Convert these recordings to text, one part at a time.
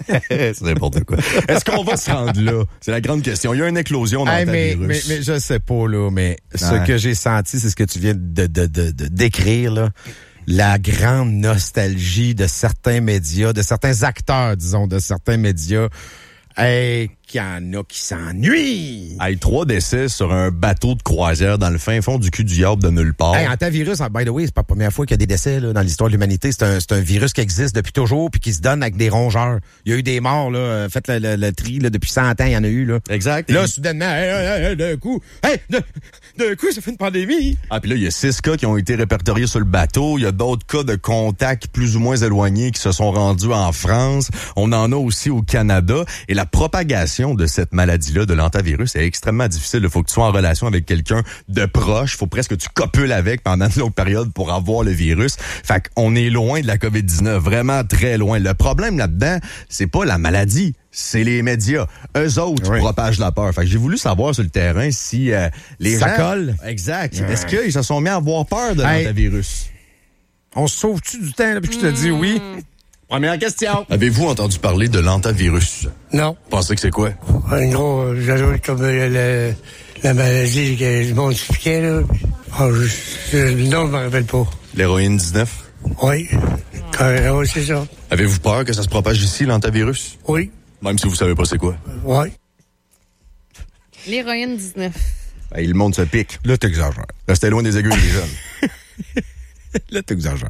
C'est n'importe quoi. Est-ce qu'on va se rendre là? C'est la grande question. Il y a une éclosion dans le virus. Mais je sais pas, là, mais ce que j'ai senti, c'est ce que tu viens de décrire, là. La grande nostalgie de certains médias, de certains acteurs, disons, de certains médias. Hey, qu'il y en a qui s'ennuient. Hey, 3 décès sur un bateau de croisière dans le fin fond du cul du Yard de nulle part. Hey, antivirus, by the way, c'est pas la première fois qu'il y a des décès là, dans l'histoire de l'humanité. C'est un virus qui existe depuis toujours puis qui se donne avec des rongeurs. Il y a eu des morts, là. Faites le tri, là, depuis 100 ans, il y en a eu, là. Exact. Là, soudainement, d'un coup, ça fait une pandémie. Ah, puis là, il y a 6 cas qui ont été répertoriés sur le bateau. Il y a d'autres cas de contacts plus ou moins éloignés qui se sont rendus en France. On en a aussi au Canada. Et la propagation de cette maladie-là, de l'antivirus, est extrêmement difficile. Il faut que tu sois en relation avec quelqu'un de proche. Il faut presque que tu copules avec pendant une longue période pour avoir le virus. Fait qu'on est loin de la COVID-19, vraiment très loin. Le problème là-dedans, c'est pas la maladie, c'est les médias. Eux autres propagent la peur. Fait que j'ai voulu savoir sur le terrain si les ça gens... colle. Exact. Est-ce qu'ils se sont mis à avoir peur de l'antivirus? On se sauve-tu du temps depuis que je te dis oui? Première question. Avez-vous entendu parler de l'antivirus? Non. Pensez que c'est quoi? En gros, j'avais comme la maladie que le monde expliquait, là. Le nom, je me rappelle pas. L'héroïne 19? Oui. Oui, c'est ça. Avez-vous peur que ça se propage ici, l'antivirus? Oui. Même si vous savez pas c'est quoi? Oui. L'héroïne 19. Hey, le monde se pique. Là, t'exagères. Restez loin des aiguilles des jeunes. Là, t'exagères.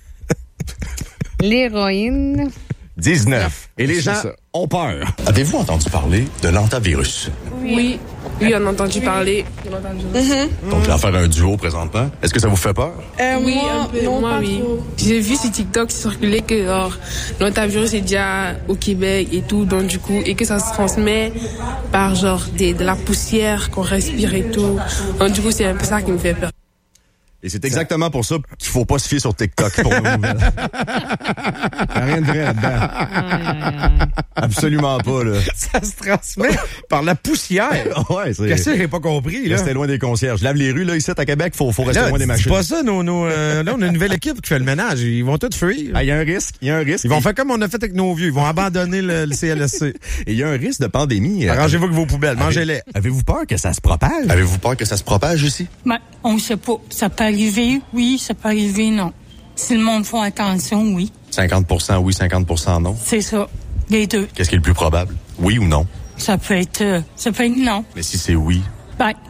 L'héroïne 19. Et les gens ont peur. Avez-vous entendu parler de l'antivirus? Oui, on a entendu parler. Donc, je vais faire un duo présentement. Est-ce que ça vous fait peur? Oui, un peu. Moi, oui. J'ai vu sur TikTok circuler que l'antivirus est déjà au Québec et tout, donc du coup, et que ça se transmet par de la poussière qu'on respire et tout. Donc du coup, c'est un peu ça qui me fait peur. Et c'est exactement pour ça qu'il faut pas se fier sur TikTok pour nos nouvelles. Il n'y a rien de vrai là-dedans. Absolument pas, là. Ça se transmet par la poussière. Ouais, c'est... Qu'est-ce que j'ai pas compris, là? Restez loin des concierges. Lave les rues, là, ici, à Québec, faut rester là, loin des machines. C'est pas ça, là, on a une nouvelle équipe qui fait le ménage. Ils vont tous fuir. Ah, il y a un risque. Ils vont faire comme on a fait avec nos vieux. Ils vont abandonner le CLSC. Et il y a un risque de pandémie. Arrangez-vous avec vos poubelles. Mangez-les. Avez-vous peur que ça se propage? Avez-vous peur que ça se propage ici? Ben, on sait pas. Ça peut arriver, oui, ça peut arriver, non. Si le monde fait attention, oui. 50% oui, 50% non. C'est ça. Les deux. Qu'est-ce qui est le plus probable? Oui ou non? Ça peut être non. Mais si c'est oui? Ben,